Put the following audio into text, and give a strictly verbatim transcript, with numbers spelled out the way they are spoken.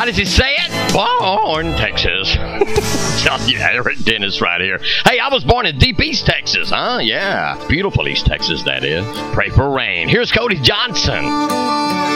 How does he say it? Born Texas. Yeah, Dennis right here. Hey, I was born in deep East Texas, huh? Yeah. Beautiful East Texas, that is. Pray for rain. Here's Cody Johnson.